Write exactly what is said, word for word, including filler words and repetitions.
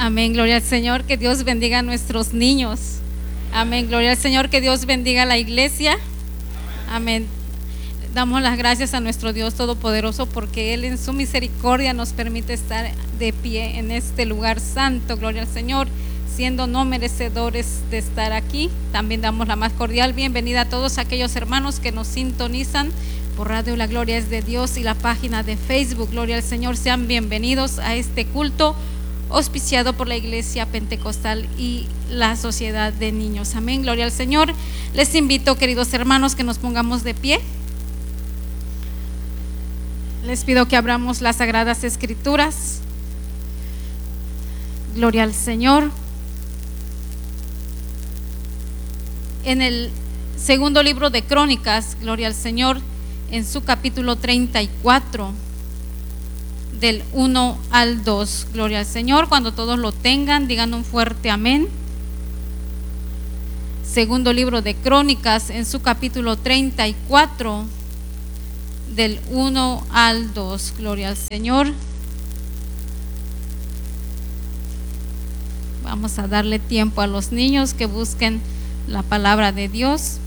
Amén, gloria al Señor, que Dios bendiga a nuestros niños. Amén, gloria al Señor, que Dios bendiga a la iglesia. Amén. Damos las gracias a nuestro Dios Todopoderoso porque Él en su misericordia nos permite estar de pie en este lugar santo, gloria al Señor, siendo no merecedores de estar aquí. También damos la más cordial bienvenida a todos aquellos hermanos que nos sintonizan por Radio La Gloria es de Dios y la página de Facebook, gloria al Señor. Sean bienvenidos a este culto auspiciado por la Iglesia Pentecostal y la Sociedad de Niños. Amén, gloria al Señor. Les invito, queridos hermanos, que nos pongamos de pie. Les pido que abramos las Sagradas Escrituras. Gloria al Señor. En el segundo libro de Crónicas, gloria al Señor, en su capítulo treinta y cuatro, del uno al dos, gloria al Señor. Cuando todos lo tengan, digan un fuerte amén. Segundo libro de Crónicas, en su capítulo treinta y cuatro, del uno al dos, gloria al Señor. Vamos a darle tiempo a los niños que busquen la palabra de Dios.